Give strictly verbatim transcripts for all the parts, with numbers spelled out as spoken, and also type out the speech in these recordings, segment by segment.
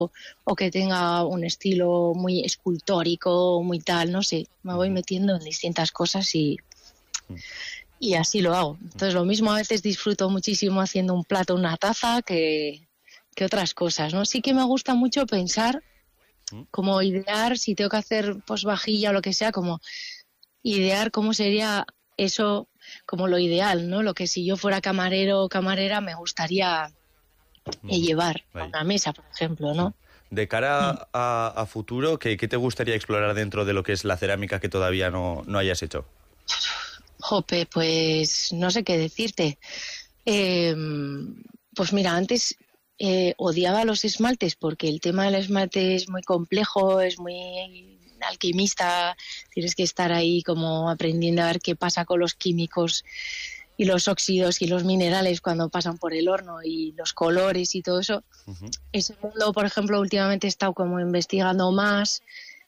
o que tenga un estilo muy escultórico, muy tal, no sé, me voy metiendo en distintas cosas y, y así lo hago. Entonces lo mismo, a veces disfruto muchísimo haciendo un plato, una taza, que, que otras cosas, ¿no? Sí que me gusta mucho pensar, como idear, si tengo que hacer pues vajilla o lo que sea, como idear cómo sería eso, como lo ideal, ¿no? Lo que si yo fuera camarero o camarera me gustaría eh, llevar a una mesa, por ejemplo, ¿no? De cara a, a futuro, ¿qué, ¿qué te gustaría explorar dentro de lo que es la cerámica que todavía no, no hayas hecho? Jope, pues no sé qué decirte. Eh, pues mira, antes eh, odiaba los esmaltes porque el tema del esmalte es muy complejo, es muy alquimista, tienes que estar ahí como aprendiendo a ver qué pasa con los químicos y los óxidos y los minerales cuando pasan por el horno y los colores y todo eso. Uh-huh. Ese mundo, por ejemplo, últimamente he estado como investigando más,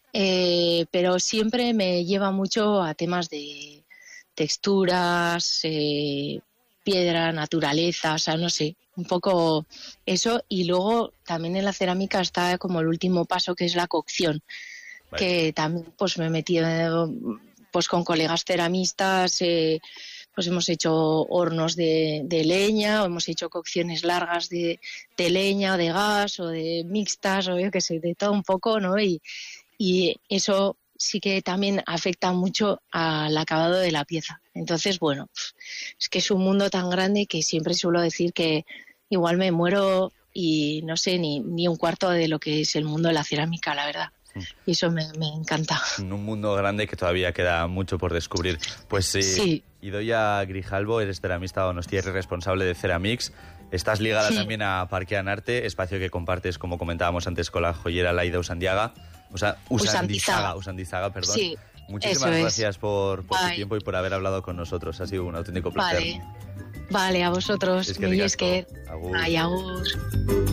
eh, pero siempre me lleva mucho a temas de texturas, eh, piedra, naturaleza, o sea, no sé, un poco eso. Y luego también en la cerámica está como el último paso, que es la cocción, vale. Que también pues me he metido pues con colegas ceramistas, eh, pues hemos hecho hornos de, de leña, o hemos hecho cocciones largas de, de leña o de gas o de mixtas o yo qué sé, de todo un poco, ¿no? Y, y eso sí que también afecta mucho al acabado de la pieza. Entonces, bueno, es que es un mundo tan grande que siempre suelo decir que igual me muero y no sé ni, ni un cuarto de lo que es el mundo de la cerámica, la verdad. Y eso me, me encanta. Un mundo grande que todavía queda mucho por descubrir. Pues eh, sí. Idoia Grijalbo, eres ceramista donostiarra y responsable de Ceramix. Estás ligada sí. también a Parkean Arte, espacio que compartes, como comentábamos antes, con la joyera Laida Usandiaga. O sea, Usandizaga, Usandizaga, perdón. Sí, muchísimas gracias por, por tu tiempo y por haber hablado con nosotros. Ha sido un auténtico placer. Vale, vale, a vosotros. Es que Ay, agur.